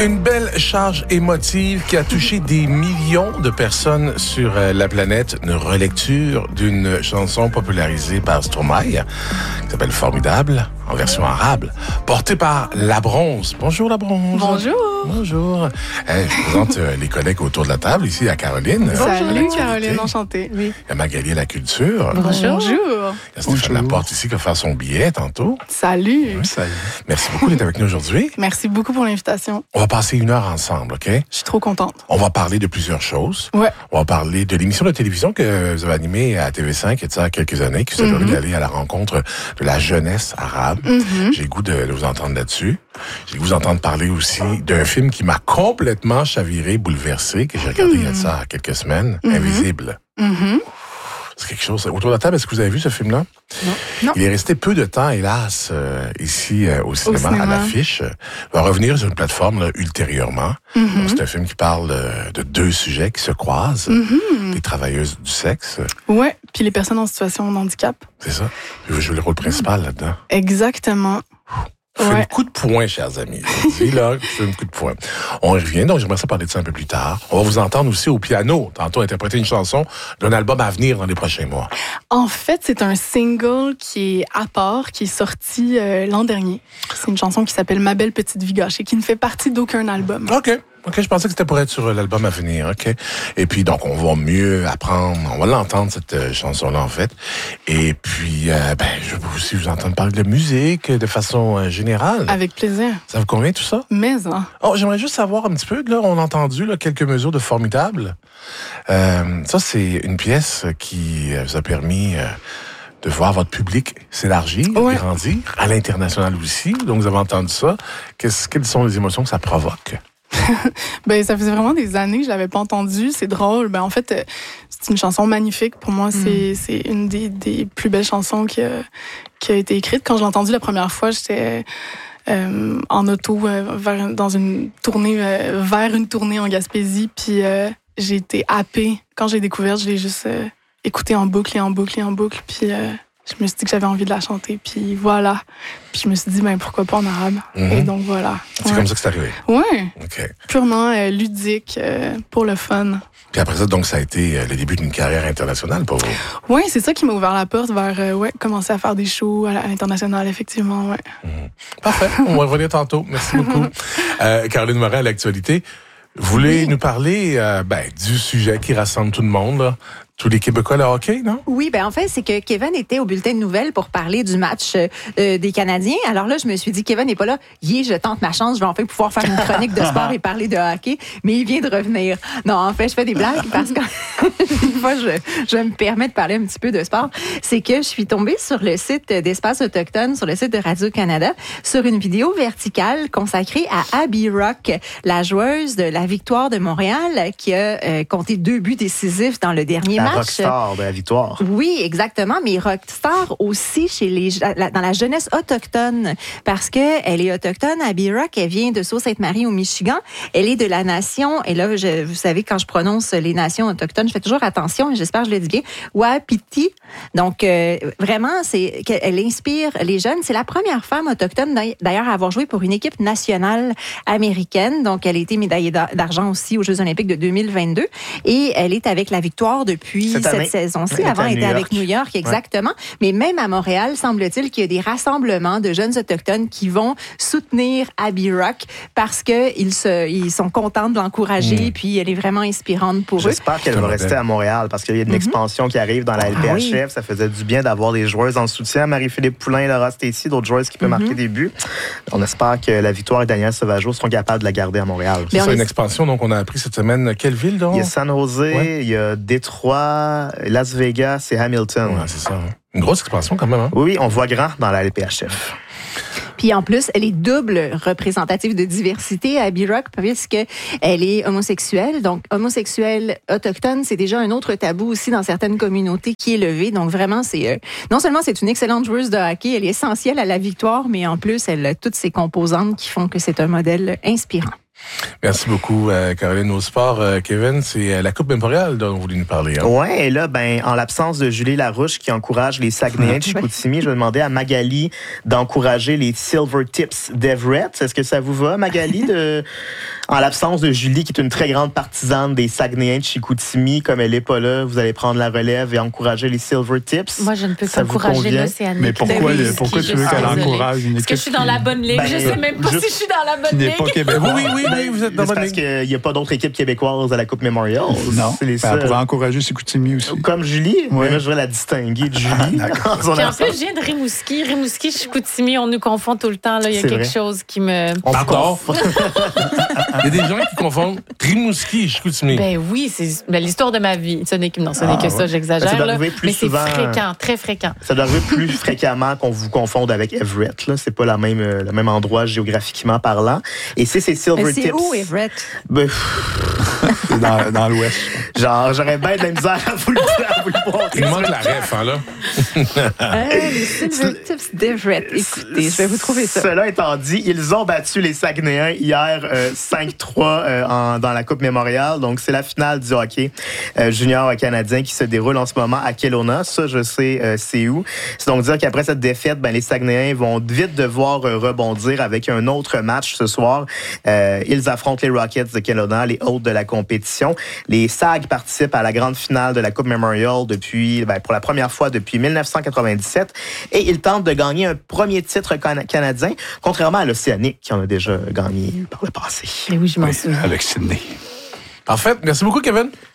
Une belle charge émotive qui a touché des millions de personnes sur la planète. Une relecture d'une chanson popularisée par Stromae, qui s'appelle Formidable, en version arabe, portée par La Bronze. Bonjour, La Bronze. Bonjour. Bonjour. Je présente les collègues autour de la table. Ici, il y a Caroline. Salut, Caroline, enchantée. Oui. Il y a Magali à la culture. Bonjour. Il y a Stéphane Laporte ici qui va faire son billet tantôt. Salut. Oui, salut. Merci beaucoup d'être avec nous aujourd'hui. Merci beaucoup pour l'invitation. On va passer 1 heure ensemble, OK? Je suis trop contente. On va parler de plusieurs choses. Ouais. On va parler de l'émission de télévision que vous avez animée à TV5 il y a quelques années, qui s'appelle d'aller à la rencontre de la jeunesse arabe. J'ai le goût de vous entendre là-dessus. J'ai le goût de vous entendre parler aussi d'un film qui m'a complètement chaviré, bouleversé, que j'ai regardé il y a de ça quelques semaines, Invisible. C'est quelque chose. Autour de la table, est-ce que vous avez vu ce film-là? Non. Il est resté peu de temps, hélas, ici au cinéma, à l'affiche. Il va revenir sur une plateforme là, ultérieurement. Donc, c'est un film qui parle de 2 sujets qui se croisent. Les travailleuses du sexe. Ouais, puis les personnes en situation de handicap. C'est ça. Je veux jouer le rôle principal là-dedans. Exactement. Fais un coup de poing, chers amis. Dis là, fais un coup de poing. On y revient, donc j'aimerais ça parler de ça un peu plus tard. On va vous entendre aussi au piano, tantôt interpréter une chanson d'un album à venir dans les prochains mois. En fait, c'est un single qui est à part, qui est sorti l'an dernier. C'est une chanson qui s'appelle Ma belle petite vie gâchée, qui ne fait partie d'aucun album. OK, je pensais que c'était pour être sur l'album à venir, OK. Et puis, donc, on va mieux apprendre, on va l'entendre, cette chanson-là, en fait. Et puis, je veux aussi vous entendre parler de musique de façon générale. Avec plaisir. Ça vous convient, tout ça? Mais, hein. Oh, j'aimerais juste savoir un petit peu, là, on a entendu là, quelques mesures de Formidable. Ça, c'est une pièce qui vous a permis... de voir votre public s'élargir, grandir, à l'international aussi. Donc, vous avez entendu ça. Quelles sont les émotions que ça provoque? Ça faisait vraiment des années que je l'avais pas entendu. C'est drôle. En fait, c'est une chanson magnifique. Pour moi, c'est une des plus belles chansons qui a été écrite. Quand je l'ai entendue la première fois, j'étais en auto vers une tournée en Gaspésie. Puis j'ai été happée. Quand j'ai découvert, je l'ai juste écouté en boucle et en boucle et en boucle. Puis je me suis dit que j'avais envie de la chanter. Puis voilà. Puis je me suis dit, pourquoi pas en arabe? Et donc voilà. C'est comme ça que c'est arrivé? Oui. OK. Purement ludique, pour le fun. Puis après ça, donc, ça a été le début d'une carrière internationale pour vous? Oui, c'est ça qui m'a ouvert la porte vers commencer à faire des shows à l'international, effectivement. Ouais. Parfait. On va revenir tantôt. Merci beaucoup. Caroline Morin, à l'actualité. Vous voulez nous parler du sujet qui rassemble tout le monde, là? Tous les Québécois, le hockey, non? Oui, en fait, c'est que Kevin était au bulletin de nouvelles pour parler du match des Canadiens. Alors là, je me suis dit, Kevin n'est pas là. Je tente ma chance. Je vais enfin pouvoir faire une chronique de sport et parler de hockey. Mais il vient de revenir. Non, en fait, je fais des blagues parce que une fois, je me permets de parler un petit peu de sport. C'est que je suis tombée sur le site d'Espace Autochtone, sur le site de Radio-Canada, sur une vidéo verticale consacrée à Abby Rock, la joueuse de la Victoire de Montréal, qui a compté 2 buts décisifs dans le dernier match. Rockstar de la Victoire. Oui, exactement, mais rockstar aussi dans la jeunesse autochtone, parce que elle est autochtone. Abby Rock, elle vient de Sault-Sainte-Marie au Michigan. Elle est de la nation, et là, vous savez, quand je prononce les nations autochtones, je fais toujours attention, et j'espère que je le dis bien, Wapiti. Donc, vraiment, elle inspire les jeunes. C'est la première femme autochtone, d'ailleurs, à avoir joué pour une équipe nationale américaine. Donc, elle a été médaillée d'argent aussi aux Jeux olympiques de 2022, et elle est avec la Victoire depuis cette saison-ci. Avant, elle était avec New York, exactement. Ouais. Mais même à Montréal, semble-t-il qu'il y a des rassemblements de jeunes autochtones qui vont soutenir Abby Rock parce qu'ils sont contents de l'encourager, puis elle est vraiment inspirante pour eux. J'espère qu'elle va rester à Montréal parce qu'il y a une expansion qui arrive dans la LPHF. Ça faisait du bien d'avoir des joueuses en soutien. Marie-Philippe Poulin, Laura Stacey, d'autres joueuses qui peuvent marquer des buts. On espère que la Victoire et Daniel Sauvageau seront capables de la garder à Montréal. C'est ça, une expansion. Donc, on a appris cette semaine quelle ville, donc? Il y a San Jose, il y a Détroit, Las Vegas et Hamilton. Ouais, c'est ça. Une grosse expansion quand même. Hein? Oui, on voit grand dans la LPHF. Puis en plus, elle est double représentative de diversité à Abby Rock puisqu'elle est homosexuelle. Donc, homosexuelle autochtone, c'est déjà un autre tabou aussi dans certaines communautés qui est levé. Donc vraiment, non seulement c'est une excellente joueuse de hockey, elle est essentielle à la victoire, mais en plus, elle a toutes ces composantes qui font que c'est un modèle inspirant. Merci beaucoup, Caroline. Au sport, Kevin, c'est la Coupe Mémorial dont vous voulez nous parler. Hein? Oui, et là, en l'absence de Julie Larouche qui encourage les Saguenayens de Chicoutimi, je vais demander à Magali d'encourager les Silver Tips d'Everett. Est-ce que ça vous va, Magali, en l'absence de Julie, qui est une très grande partisane des Saguenayens de Chicoutimi, comme elle n'est pas là, vous allez prendre la relève et encourager les Silver Tips? Moi, je ne peux qu'encourager l'Océanique. Mais pourquoi tu veux qu'elle encourage une équipe? Parce que je suis dans la bonne ligue. Je ne sais même pas si je suis dans la bonne ligue. Qui n'est pas québécoise. Oui, vous êtes dans la bonne ligue. Parce qu'il n'y a pas d'autres équipes québécoises à la Coupe Memorial. Non, elle pourrait encourager Chicoutimi aussi. Comme Julie? Oui. Là, je voudrais la distinguer de Julie. D'accord. Puis en plus, je viens de Rimouski. Rimouski, Chicoutimi, on nous confond tout le temps. Là. Il y a quelque chose qui me... Pardon? Il y a des gens qui confondent Rimouski et Chicoutimi. Ben oui, c'est l'histoire de ma vie. Ce n'est que ça, j'exagère. Ça doit arriver plus souvent, c'est fréquent, très fréquent. Ça doit arriver plus fréquemment qu'on vous confonde avec Everett. Là. C'est pas le même endroit géographiquement parlant. Et c'est ces Silver Tips. C'est où, Everett? C'est dans l'Ouest. Genre, j'aurais bien de la misère à vous le voir. Il manque la ref, hein, là? Les Silver Tips d'Everett. Écoutez, je vais vous trouver ça. Cela étant dit, ils ont battu les Saguenayens hier 5-3 dans la Coupe Mémorial. Donc, c'est la finale du hockey junior canadien qui se déroule en ce moment à Kelowna. Ça, je sais c'est où. C'est donc dire qu'après cette défaite, les Saguenayens vont vite devoir rebondir avec un autre match ce soir. Ils affrontent les Rockets de Kelowna, les hôtes de la compétition. Les Sags participent à la grande finale de la Coupe Memorial pour la première fois depuis 1997 et ils tentent de gagner un premier titre canadien, contrairement à l'Océanique qui en a déjà gagné par le passé. Et oui, je m'en souviens. Avec Sydney. En fait, merci beaucoup, Kevin.